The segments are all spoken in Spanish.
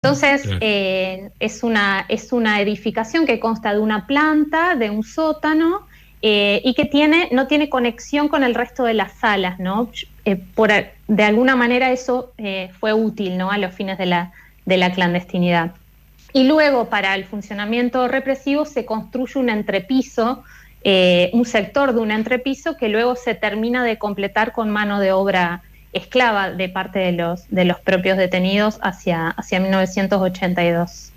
Entonces, Claro. es una edificación que consta de una planta, de un sótano, y que no tiene conexión con el resto de las salas, ¿no? De alguna manera eso fue útil, ¿no? A los fines de la clandestinidad. Y luego, para el funcionamiento represivo, se construye un entrepiso, un sector de un entrepiso que luego se termina de completar con mano de obra esclava de parte de los propios detenidos hacia 1982.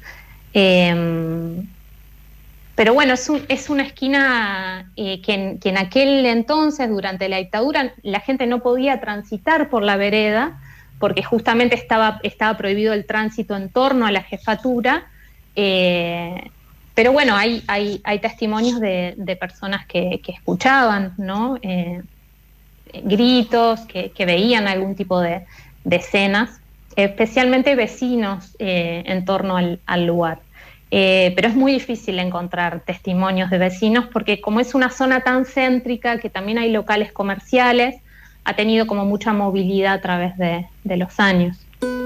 Pero bueno, es una esquina que en aquel entonces, durante la dictadura, la gente no podía transitar por la vereda, porque justamente estaba prohibido el tránsito en torno a la jefatura. Pero bueno, hay testimonios de personas que escuchaban, ¿no? Gritos, que veían algún tipo de escenas, especialmente vecinos en torno al lugar. Pero es muy difícil encontrar testimonios de vecinos porque como es una zona tan céntrica que también hay locales comerciales, ha tenido como mucha movilidad a través de los años.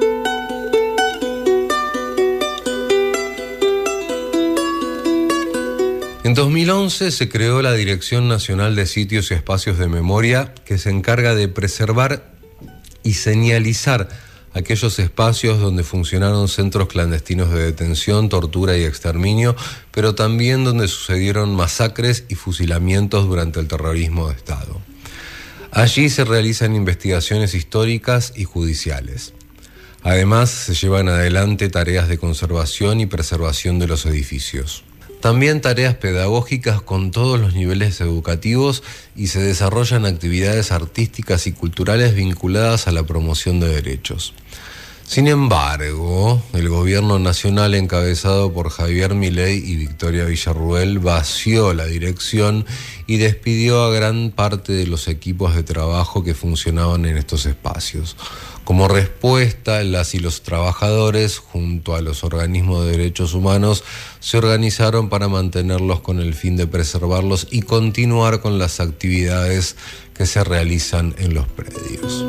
En 2011 se creó la Dirección Nacional de Sitios y Espacios de Memoria, que se encarga de preservar y señalizar aquellos espacios donde funcionaron centros clandestinos de detención, tortura y exterminio, pero también donde sucedieron masacres y fusilamientos durante el terrorismo de Estado. Allí se realizan investigaciones históricas y judiciales. Además, se llevan adelante tareas de conservación y preservación de los edificios. También tareas pedagógicas con todos los niveles educativos y se desarrollan actividades artísticas y culturales vinculadas a la promoción de derechos. Sin embargo, el gobierno nacional encabezado por Javier Milei y Victoria Villarruel vació la dirección y despidió a gran parte de los equipos de trabajo que funcionaban en estos espacios. Como respuesta, las y los trabajadores, junto a los organismos de derechos humanos, se organizaron para mantenerlos con el fin de preservarlos y continuar con las actividades que se realizan en los predios.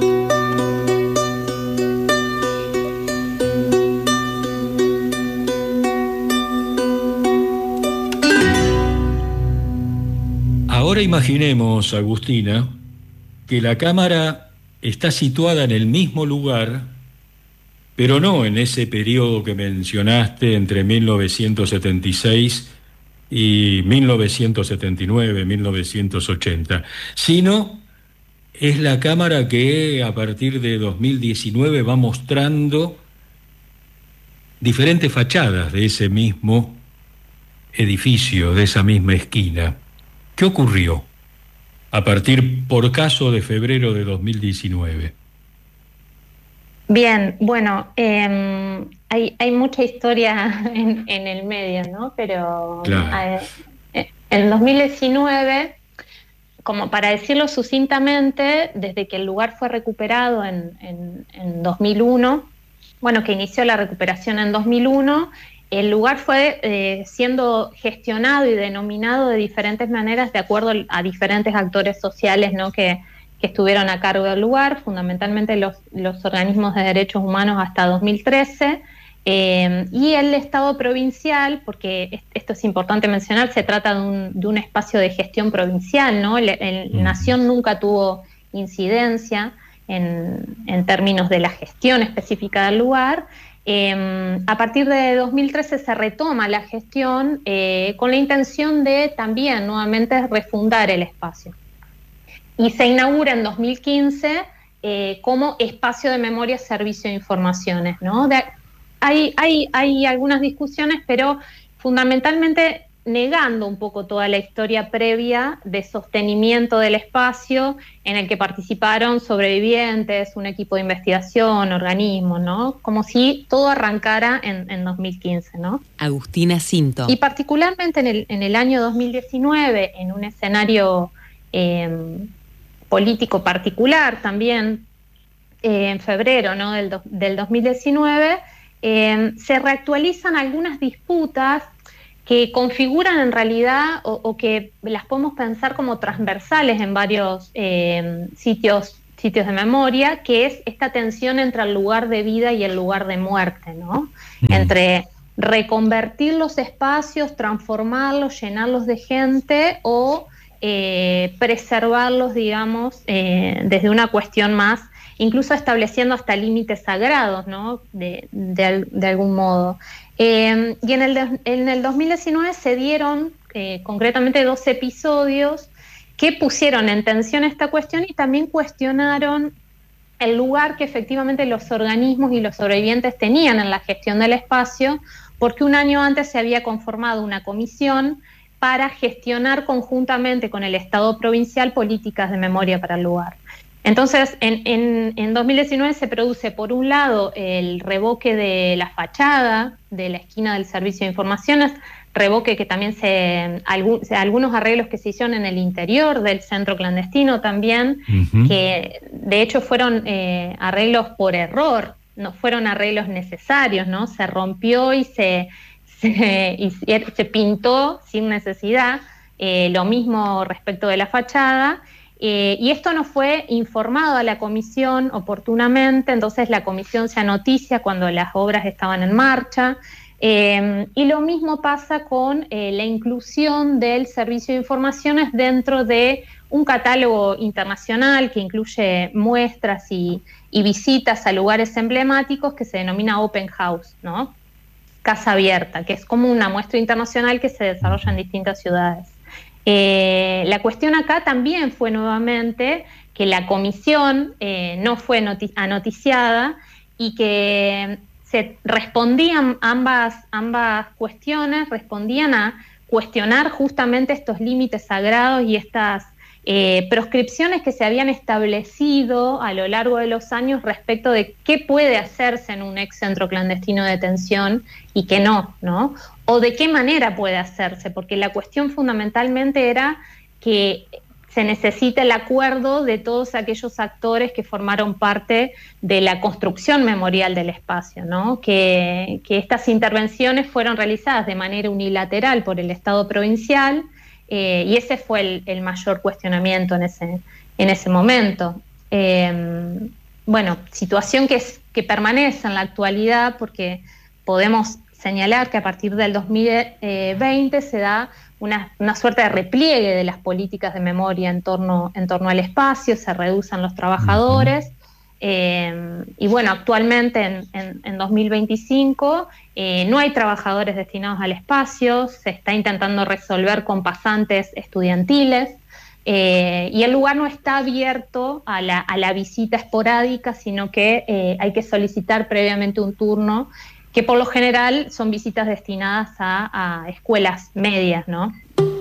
Ahora imaginemos, Agustina, que la cámara está situada en el mismo lugar, pero no en ese periodo que mencionaste entre 1976 y 1979, 1980, sino es la cámara que a partir de 2019 va mostrando diferentes fachadas de ese mismo edificio, de esa misma esquina. ¿Qué ocurrió a partir, por caso, de febrero de 2019? Bien, bueno, hay mucha historia en el medio, ¿no? Pero Claro. en 2019, como para decirlo sucintamente, desde que el lugar fue recuperado en 2001, bueno, que inició la recuperación en 2001, el lugar fue siendo gestionado y denominado de diferentes maneras de acuerdo a diferentes actores sociales, ¿no? que estuvieron a cargo del lugar, fundamentalmente los organismos de derechos humanos hasta 2013, y el Estado provincial, porque esto es importante mencionar, se trata de un espacio de gestión provincial, ¿no? Nación nunca tuvo incidencia en términos de la gestión específica del lugar. A partir de 2013 se retoma la gestión con la intención de también nuevamente refundar el espacio. Y se inaugura en 2015 como espacio de memoria, servicio e informaciones, ¿no? Hay algunas discusiones, pero fundamentalmente negando un poco toda la historia previa de sostenimiento del espacio en el que participaron sobrevivientes, un equipo de investigación, organismos, ¿no? Como si todo arrancara en 2015, ¿no? Agustina Cinto. Y particularmente en el año 2019, en un escenario político particular también, en febrero, ¿no? del 2019, se reactualizan algunas disputas que configuran en realidad o que las podemos pensar como transversales en varios sitios sitios de memoria, que es esta tensión entre el lugar de vida y el lugar de muerte, ¿no? Entre reconvertir los espacios, transformarlos, llenarlos de gente o preservarlos, digamos, desde una cuestión más, incluso estableciendo hasta límites sagrados, ¿no? De algún modo. Y en el 2019 se dieron concretamente 2 episodios que pusieron en tensión esta cuestión y también cuestionaron el lugar que efectivamente los organismos y los sobrevivientes tenían en la gestión del espacio, porque un año antes se había conformado una comisión para gestionar conjuntamente con el Estado provincial políticas de memoria para el lugar. Entonces, en 2019 se produce, por un lado, el revoque de la fachada de la esquina del Servicio de Informaciones, revoque que también algunos arreglos que se hicieron en el interior del centro clandestino también, que de hecho fueron arreglos por error, no fueron arreglos necesarios, ¿no? Se rompió y se pintó sin necesidad, lo mismo respecto de la fachada. Y esto no fue informado a la comisión oportunamente, entonces la comisión se anoticia cuando las obras estaban en marcha. Y lo mismo pasa con la inclusión del Servicio de Informaciones dentro de un catálogo internacional que incluye muestras y visitas a lugares emblemáticos que se denomina Open House, ¿no? Casa abierta, que es como una muestra internacional que se desarrolla en distintas ciudades. La cuestión acá también fue nuevamente que la comisión no fue anoticiada y que se respondían ambas cuestiones, respondían a cuestionar justamente estos límites sagrados y estas proscripciones que se habían establecido a lo largo de los años respecto de qué puede hacerse en un ex centro clandestino de detención y qué no, ¿no? O de qué manera puede hacerse, porque la cuestión fundamentalmente era que se necesita el acuerdo de todos aquellos actores que formaron parte de la construcción memorial del espacio, ¿no? Que estas intervenciones fueron realizadas de manera unilateral por el Estado provincial, y ese fue el mayor cuestionamiento en ese momento. Bueno, situación que permanece en la actualidad, porque podemos señalar que a partir del 2020 se da una suerte de repliegue de las políticas de memoria en torno al espacio, se reducen los trabajadores, y bueno, actualmente en 2025 no hay trabajadores destinados al espacio, se está intentando resolver con pasantes estudiantiles, y el lugar no está abierto a la visita esporádica, sino que hay que solicitar previamente un turno, que por lo general son visitas destinadas a escuelas medias, ¿no?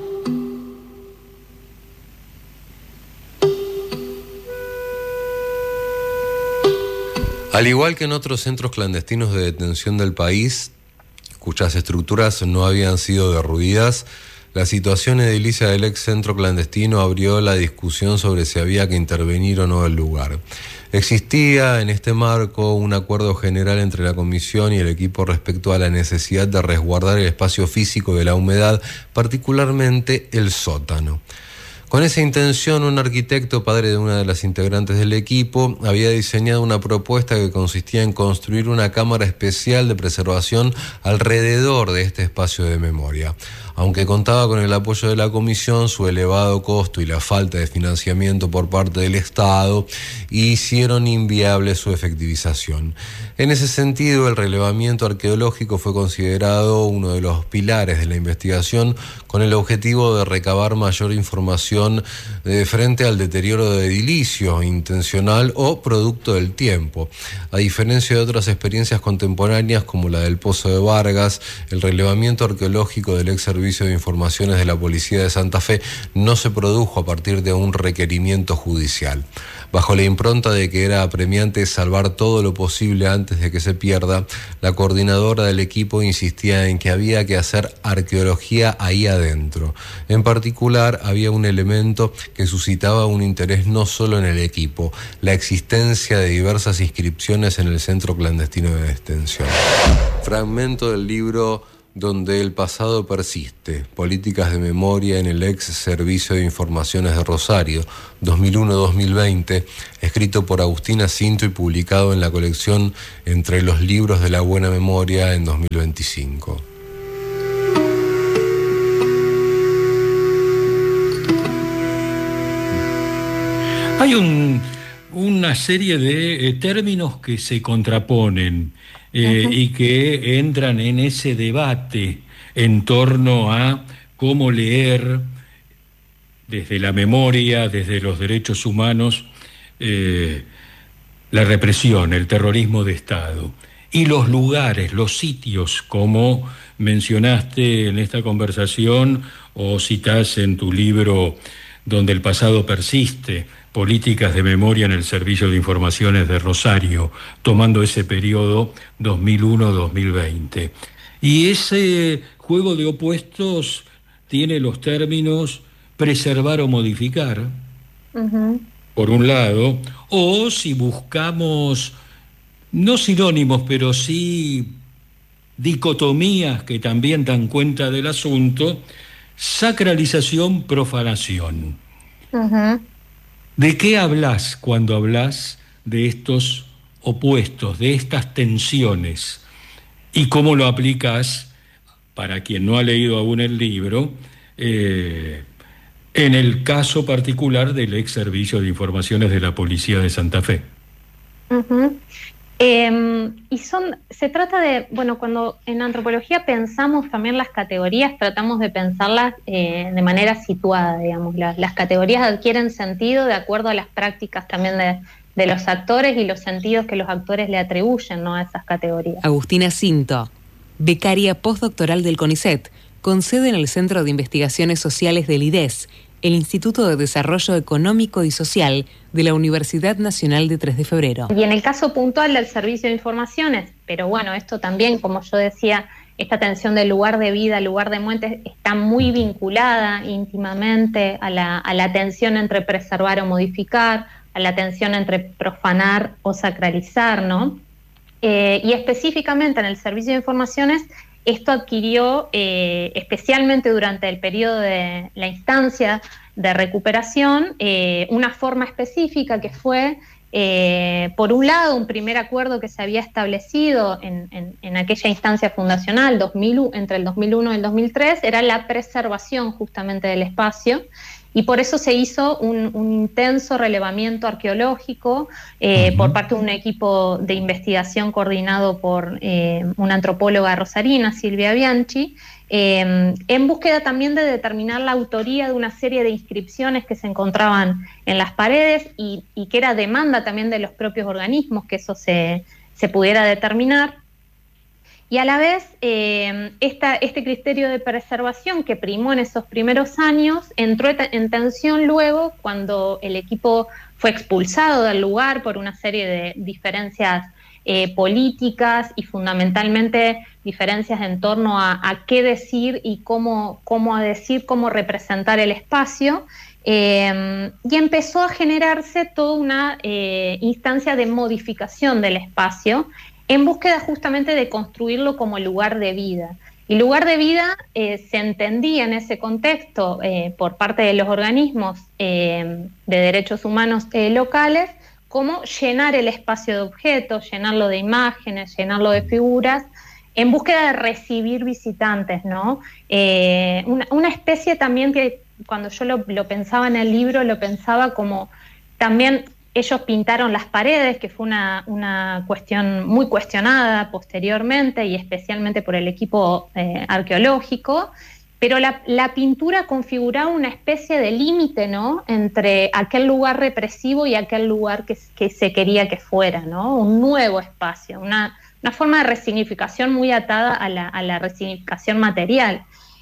Al igual que en otros centros clandestinos de detención del país, cuyas estructuras no habían sido derruidas, la situación edilicia del ex centro clandestino abrió la discusión sobre si había que intervenir o no el lugar. Existía en este marco un acuerdo general entre la comisión y el equipo respecto a la necesidad de resguardar el espacio físico de la humedad, particularmente el sótano. Con esa intención, un arquitecto, padre de una de las integrantes del equipo, había diseñado una propuesta que consistía en construir una cámara especial de preservación alrededor de este espacio de memoria. Aunque contaba con el apoyo de la comisión, su elevado costo y la falta de financiamiento por parte del Estado hicieron inviable su efectivización. En ese sentido, el relevamiento arqueológico fue considerado uno de los pilares de la investigación, con el objetivo de recabar mayor información frente al deterioro de edilicio intencional o producto del tiempo. A diferencia de otras experiencias contemporáneas como la del Pozo de Vargas, el relevamiento arqueológico del ex Servicio de Informaciones de la Policía de Santa Fe no se produjo a partir de un requerimiento judicial. Bajo la impronta de que era apremiante salvar todo lo posible antes de que se pierda, la coordinadora del equipo insistía en que había que hacer arqueología ahí adentro. En particular, había un elemento que suscitaba un interés no solo en el equipo: la existencia de diversas inscripciones en el centro clandestino de detención. Fragmento del libro donde el pasado persiste, políticas de memoria en el ex Servicio de Informaciones de Rosario, 2001-2020, escrito por Agustina Cinto y publicado en la colección Entre los libros de la buena memoria en 2025. Hay una serie de términos que se contraponen y que entran en ese debate en torno a cómo leer desde la memoria, desde los derechos humanos, la represión, el terrorismo de Estado. Y los lugares, los sitios, como mencionaste en esta conversación o citás en tu libro Donde el pasado persiste, políticas de memoria en el Servicio de Informaciones de Rosario, tomando ese periodo 2001-2020. Y ese juego de opuestos tiene los términos preservar o modificar, por un lado, o si buscamos, no sinónimos, pero sí dicotomías que también dan cuenta del asunto, sacralización, profanación. ¿De qué hablas cuando hablas de estos opuestos, de estas tensiones? ¿Y cómo lo aplicas, para quien no ha leído aún el libro, en el caso particular del ex Servicio de Informaciones de la Policía de Santa Fe? Se trata de, cuando en antropología pensamos también las categorías, tratamos de pensarlas de manera situada, digamos. Las categorías adquieren sentido de acuerdo a las prácticas también de los actores y los sentidos que los actores le atribuyen, ¿no?, a esas categorías. Agustina Cinto, becaria postdoctoral del CONICET, con sede en el Centro de Investigaciones Sociales del IDES, el Instituto de Desarrollo Económico y Social de la Universidad Nacional de 3 de Febrero. Y en el caso puntual del Servicio de Informaciones, pero bueno, esto también, como yo decía, esta tensión del lugar de vida, lugar de muerte, está muy vinculada íntimamente a la tensión entre preservar o modificar, a la tensión entre profanar o sacralizar, ¿no? Y específicamente en el Servicio de Informaciones, esto adquirió, especialmente durante el periodo de la instancia de recuperación, una forma específica que fue, por un lado, un primer acuerdo que se había establecido en aquella instancia fundacional, entre el 2001 y el 2003, era la preservación justamente del espacio. Y por eso se hizo un intenso relevamiento arqueológico por parte de un equipo de investigación coordinado por una antropóloga rosarina, Silvia Bianchi, en búsqueda también de determinar la autoría de una serie de inscripciones que se encontraban en las paredes y que era demanda también de los propios organismos que eso se pudiera determinar. Y a la vez, este criterio de preservación que primó en esos primeros años entró en tensión luego cuando el equipo fue expulsado del lugar por una serie de diferencias políticas y fundamentalmente diferencias en torno a qué decir y cómo representar el espacio. Y empezó a generarse toda una instancia de modificación del espacio en búsqueda justamente de construirlo como lugar de vida. Y lugar de vida se entendía en ese contexto por parte de los organismos de derechos humanos locales como llenar el espacio de objetos, llenarlo de imágenes, llenarlo de figuras, en búsqueda de recibir visitantes, ¿no? Una especie también que cuando yo lo pensaba en el libro, lo pensaba como también. Ellos pintaron las paredes, que fue una cuestión muy cuestionada posteriormente y especialmente por el equipo arqueológico, pero la pintura configuraba una especie de límite, ¿no?, entre aquel lugar represivo y aquel lugar que se quería que fuera, ¿no?, un nuevo espacio, una forma de resignificación muy atada a la resignificación material.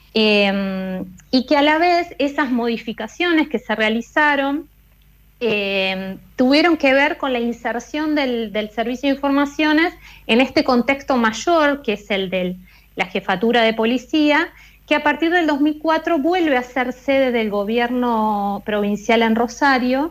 Y que a la vez esas modificaciones que se realizaron tuvieron que ver con la inserción del Servicio de Informaciones en este contexto mayor, que es el de la Jefatura de Policía, que a partir del 2004 vuelve a ser sede del gobierno provincial en Rosario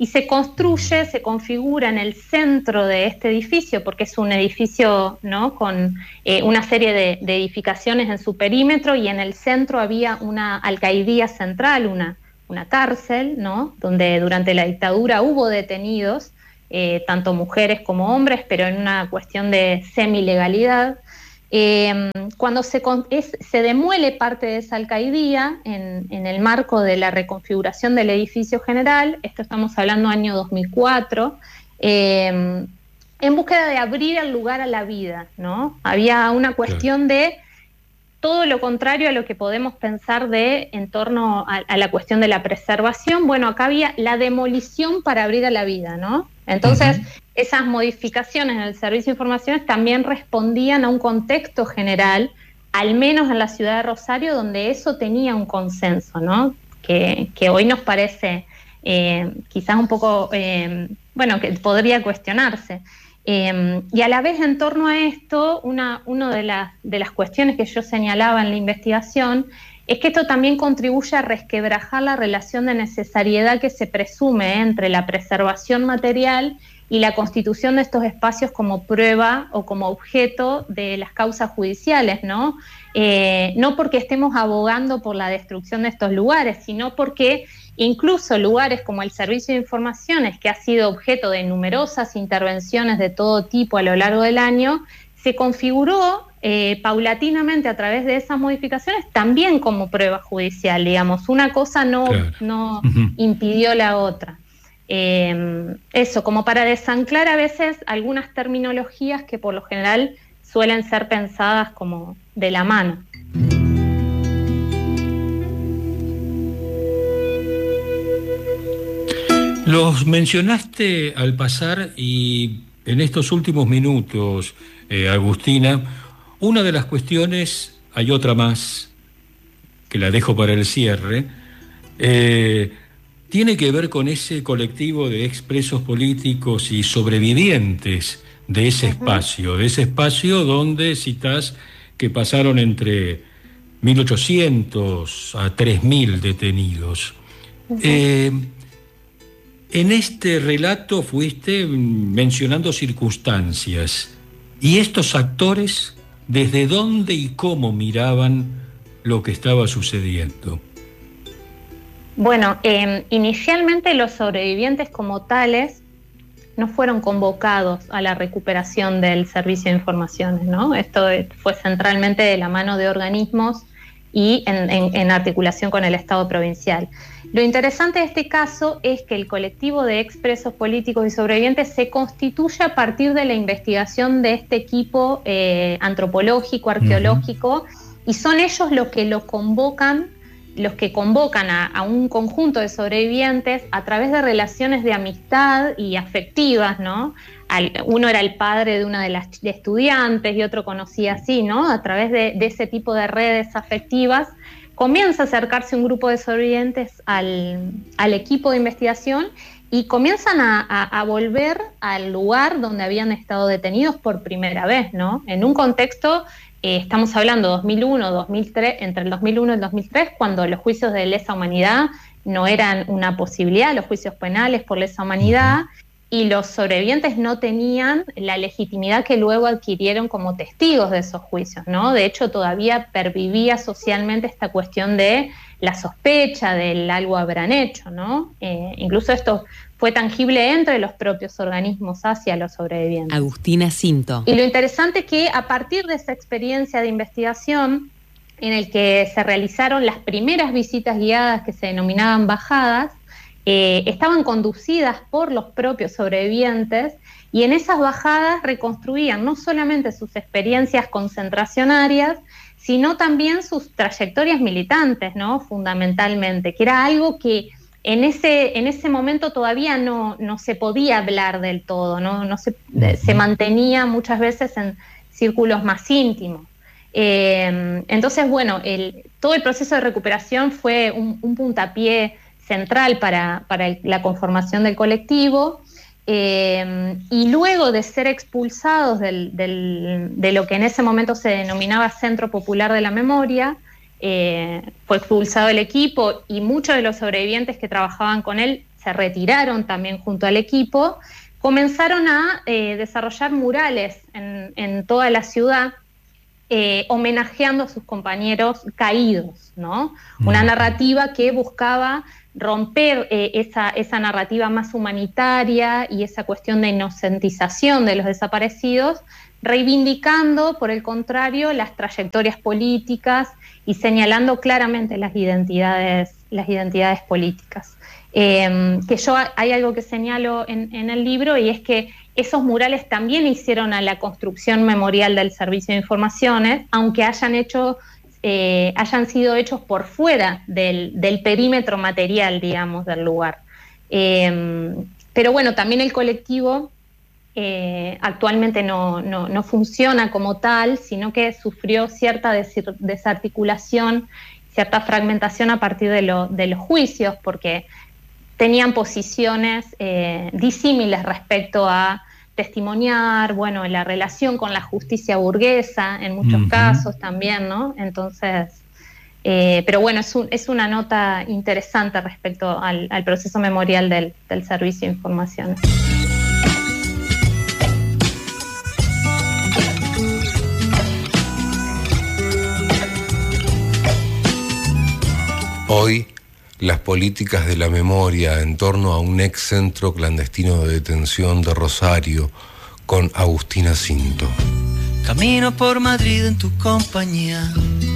y se construye, se configura en el centro de este edificio, porque es un edificio, ¿no?, con una serie de edificaciones en su perímetro, y en el centro había una alcaidía central, una cárcel, ¿no?, donde durante la dictadura hubo detenidos, tanto mujeres como hombres, pero en una cuestión de semilegalidad. Cuando se demuele parte de esa alcaidía en el marco de la reconfiguración del edificio general, esto estamos hablando año 2004, en búsqueda de abrir el lugar a la vida, ¿no? Había una cuestión de todo lo contrario a lo que podemos pensar en torno a la cuestión de la preservación. Bueno, acá había la demolición para abrir a la vida, ¿no? Entonces, esas modificaciones en el Servicio de Informaciones también respondían a un contexto general, al menos en la ciudad de Rosario, donde eso tenía un consenso, ¿no? Que hoy nos parece quizás un poco, bueno, que podría cuestionarse. Y a la vez, en torno a esto, una de las cuestiones que yo señalaba en la investigación es que esto también contribuye a resquebrajar la relación de necesariedad que se presume entre la preservación material y la constitución de estos espacios como prueba o como objeto de las causas judiciales, ¿no? No porque estemos abogando por la destrucción de estos lugares, sino porque incluso lugares como el Servicio de Informaciones, que ha sido objeto de numerosas intervenciones de todo tipo a lo largo del año, se configuró paulatinamente a través de esas modificaciones también como prueba judicial, digamos. Una cosa no impidió la otra. Eso, como para desanclar a veces algunas terminologías que por lo general suelen ser pensadas como de la mano. Los mencionaste al pasar y en estos últimos minutos, Agustina, una de las cuestiones, hay otra más, que la dejo para el cierre, tiene que ver con ese colectivo de expresos políticos y sobrevivientes de ese espacio donde citás que pasaron entre 1.800 a 3.000 detenidos. En este relato fuiste mencionando circunstancias. ¿Y estos actores, desde dónde y cómo miraban lo que estaba sucediendo? Bueno, inicialmente los sobrevivientes como tales no fueron convocados a la recuperación del Servicio de Informaciones, ¿no? Esto fue centralmente de la mano de organismos y en articulación con el Estado provincial. Lo interesante de este caso es que el colectivo de expresos políticos y sobrevivientes se constituye a partir de la investigación de este equipo antropológico, arqueológico, y son ellos los que convocan a un conjunto de sobrevivientes a través de relaciones de amistad y afectivas, ¿no? Uno era el padre de una de las estudiantes y otro conocía así, ¿no? A través de ese tipo de redes afectivas, comienza a acercarse un grupo de sobrevivientes al equipo de investigación y comienzan a volver al lugar donde habían estado detenidos por primera vez, ¿no? En un contexto, estamos hablando 2001, 2003, entre el 2001 y el 2003, cuando los juicios de lesa humanidad no eran una posibilidad, los juicios penales por lesa humanidad, y los sobrevivientes no tenían la legitimidad que luego adquirieron como testigos de esos juicios, ¿no? De hecho, todavía pervivía socialmente esta cuestión de la sospecha del algo habrán hecho, ¿no? Incluso esto fue tangible entre los propios organismos hacia los sobrevivientes. Agustina Cinto. Y lo interesante es que a partir de esa experiencia de investigación, en el que se realizaron las primeras visitas guiadas que se denominaban bajadas, estaban conducidas por los propios sobrevivientes, y en esas bajadas reconstruían no solamente sus experiencias concentracionarias, sino también sus trayectorias militantes, ¿no? Fundamentalmente, que era algo que en ese momento todavía no se podía hablar del todo, ¿no? Se mantenía muchas veces en círculos más íntimos. Entonces, bueno, todo el proceso de recuperación fue un puntapié central para la conformación del colectivo, y luego de ser expulsados de lo que en ese momento se denominaba Centro Popular de la Memoria, fue expulsado el equipo y muchos de los sobrevivientes que trabajaban con él se retiraron también junto al equipo, comenzaron a desarrollar murales en toda la ciudad, homenajeando a sus compañeros caídos, ¿no? Una narrativa que buscaba romper esa narrativa más humanitaria y esa cuestión de inocentización de los desaparecidos, reivindicando, por el contrario, las trayectorias políticas y señalando claramente las identidades políticas. Hay algo que señalo en el libro, y es que esos murales también hicieron a la construcción memorial del Servicio de Informaciones, aunque hayan sido hechos por fuera del perímetro material, digamos, del lugar. Pero bueno, también el colectivo actualmente no funciona como tal, sino que sufrió cierta desarticulación, cierta fragmentación a partir de los juicios, porque tenían posiciones disímiles respecto a testimoniar, bueno, la relación con la justicia burguesa en muchos casos también, ¿no? Entonces, pero bueno, es una nota interesante respecto al proceso memorial del Servicio de Información. Hoy, las políticas de la memoria en torno a un ex centro clandestino de detención de Rosario, con Agustina Cinto. Camino por Madrid en tu compañía,